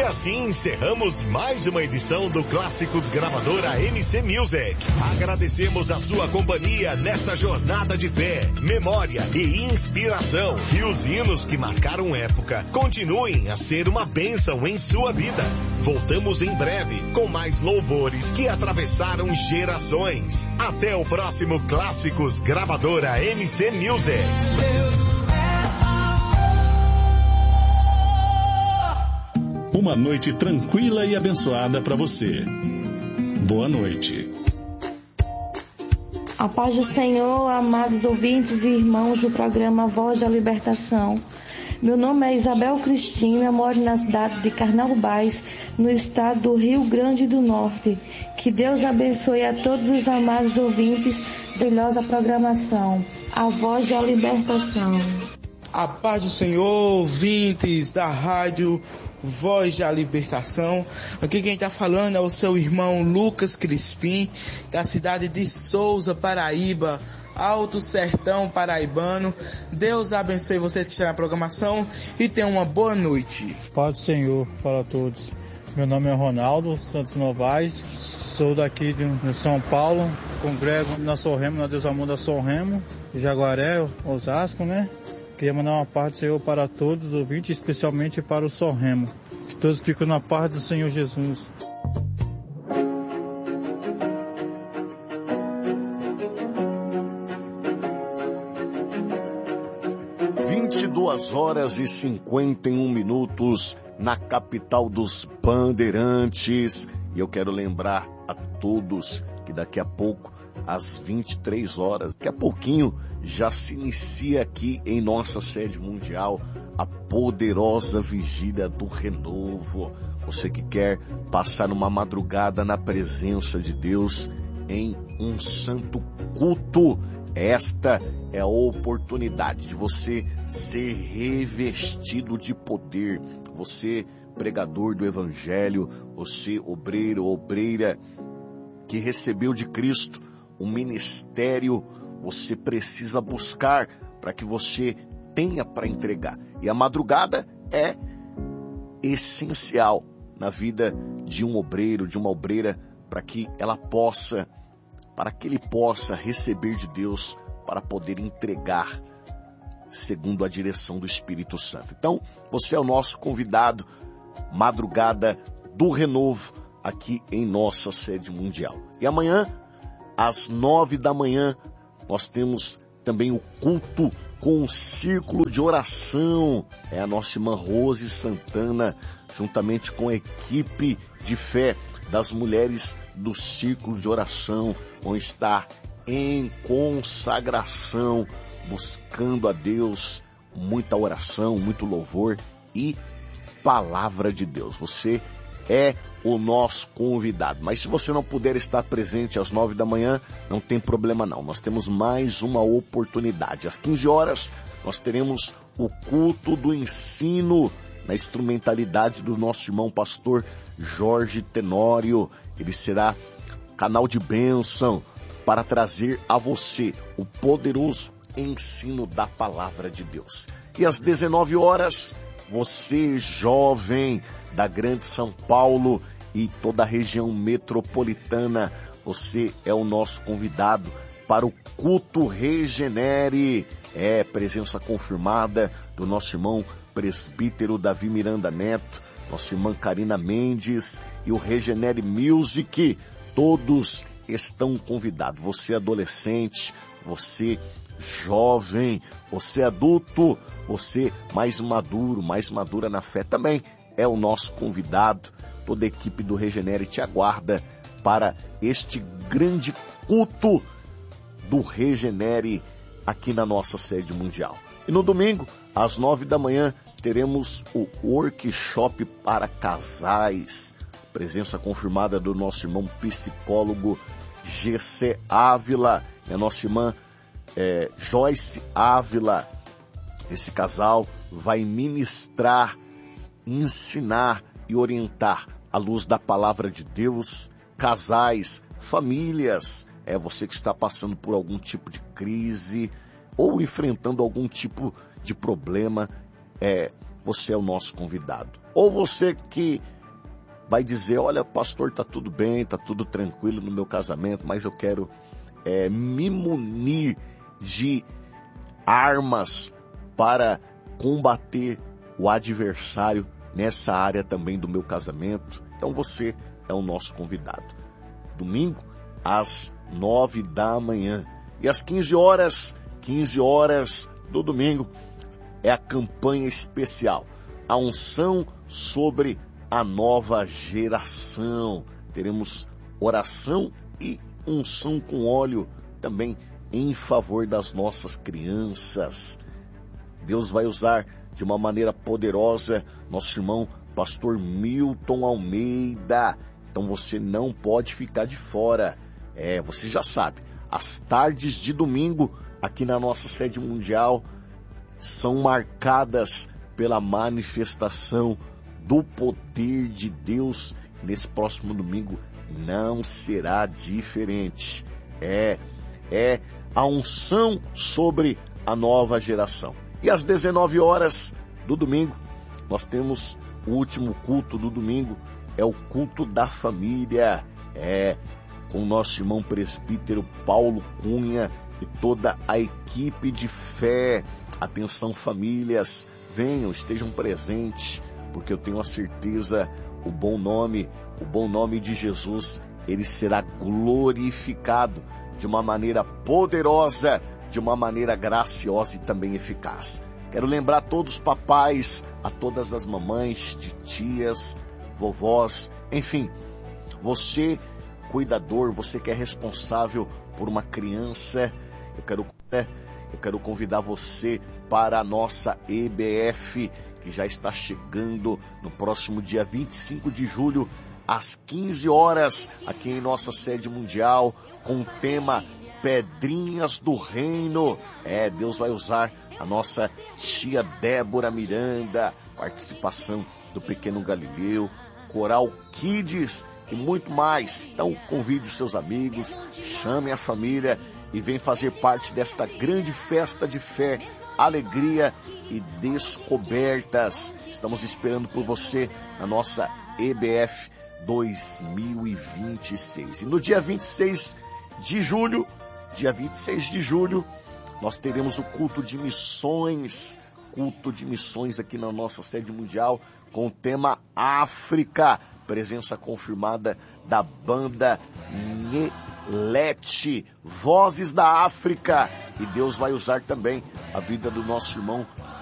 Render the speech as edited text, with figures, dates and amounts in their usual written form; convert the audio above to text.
assim encerramos mais uma edição do Clássicos Gravadora MC Music. Agradecemos a sua companhia nesta jornada de fé, memória e inspiração. E os hinos que marcaram época continuem a ser uma bênção em sua vida. Voltamos em breve com mais louvores que atravessaram gerações. Até o próximo Clássicos Gravadora MC Music. Uma noite tranquila e abençoada para você. Boa noite. A paz do Senhor, amados ouvintes e irmãos do programa Voz da Libertação. Meu nome é Isabel Cristina, moro na cidade de Carnaubais, no estado do Rio Grande do Norte. Que Deus abençoe a todos os amados ouvintes, brilhosa programação. A Voz da Libertação. A paz do Senhor, ouvintes da rádio Voz da Libertação. Aqui quem está falando é o seu irmão Lucas Crispim, da cidade de Souza, Paraíba, Alto Sertão Paraibano. Deus abençoe vocês que estão na programação e tenham uma boa noite. Paz do Senhor para todos. Meu nome é Ronaldo Santos Novaes, sou daqui de São Paulo, congrego na São Remo, na Deus Amor da São Remo, Jaguaré, Osasco, né? Queria mandar uma paz do Senhor para todos os ouvintes, especialmente para o São Remo. Que todos ficam na paz do Senhor Jesus. Horas e 51 minutos na capital dos Bandeirantes. E eu quero lembrar a todos que daqui a pouco, às 23 horas, daqui a pouquinho, já se inicia aqui em nossa sede mundial a poderosa vigília do renovo. Você que quer passar uma madrugada na presença de Deus em um santo culto, esta é a oportunidade de você ser revestido de poder. Você, pregador do Evangelho, você, obreiro, obreira, que recebeu de Cristo um ministério, você precisa buscar para que você tenha para entregar. E a madrugada é essencial na vida de um obreiro, de uma obreira, para que ele possa receber de Deus para poder entregar segundo a direção do Espírito Santo. Então, você é o nosso convidado, madrugada do renovo, aqui em nossa sede mundial. E amanhã, às 9 da manhã, nós temos também o culto com um círculo de oração. É a nossa irmã Rose Santana, juntamente com a equipe de fé das mulheres do círculo de oração, vão estar em consagração, buscando a Deus, muita oração, muito louvor e palavra de Deus. Você é o nosso convidado. Mas se você não puder estar presente às 9 da manhã, não tem problema não. Nós temos mais uma oportunidade. Às 15 horas, nós teremos o culto do ensino na instrumentalidade do nosso irmão pastor Jorge Tenório. Ele será canal de bênção para trazer a você o poderoso ensino da palavra de Deus. E às 19 horas, você jovem da Grande São Paulo e toda a região metropolitana, você é o nosso convidado para o culto Regenere. É presença confirmada do nosso irmão presbítero Davi Miranda Neto, nossa irmã Karina Mendes e o Regenere Music. Todos estão convidados. Você adolescente, você jovem, você adulto, você mais maduro, mais madura na fé também é o nosso convidado. Toda a equipe do Regenere te aguarda para este grande culto do Regenere aqui na nossa sede mundial. E no domingo, às 9 da manhã, teremos o workshop para casais. Presença confirmada do nosso irmão psicólogo Gessé Ávila e a nossa irmã Joyce Ávila. Esse casal vai ministrar, ensinar e orientar à luz da palavra de Deus, casais, famílias. Você que está passando por algum tipo de crise ou enfrentando algum tipo de problema, você é o nosso convidado. Ou você que vai dizer, olha, pastor, tá tudo bem, tá tudo tranquilo no meu casamento, mas eu quero me munir de armas para combater o adversário nessa área também do meu casamento. Então você é o nosso convidado. Domingo, às 9 da manhã. E às 15 horas do domingo, é a campanha especial. A unção sobre a nova geração. Teremos oração e unção com óleo também em favor das nossas crianças. Deus vai usar de uma maneira poderosa nosso irmão pastor Milton Almeida. Então você não pode ficar de fora. Você já sabe, as tardes de domingo aqui na nossa sede mundial são marcadas pela manifestação do poder de Deus. Nesse próximo domingo não será diferente. É a unção sobre a nova geração. E às 19 horas do domingo, nós temos o último culto do domingo, é o culto da família, com o nosso irmão presbítero Paulo Cunha e toda a equipe de fé. Atenção, famílias, venham, estejam presentes, porque eu tenho a certeza, o bom nome de Jesus, ele será glorificado de uma maneira poderosa, de uma maneira graciosa e também eficaz. Quero lembrar a todos os papais, a todas as mamães, tias, vovós, enfim, você cuidador, você que é responsável por uma criança, eu quero convidar você para a nossa EBF, que já está chegando no próximo dia 25 de julho, às 15 horas, aqui em nossa sede mundial, com o tema Pedrinhas do Reino. Deus vai usar a nossa tia Débora Miranda, participação do Pequeno Galileu, Coral Kids e muito mais. Então convide os seus amigos, chame a família e vem fazer parte desta grande festa de fé, alegria e descobertas. Estamos esperando por você na nossa EBF 2026. E no dia 26 de julho, nós teremos o culto de missões aqui na nossa sede mundial, com o tema África, presença confirmada da banda Nelete, Vozes da África, e Deus vai usar também a vida do nosso irmão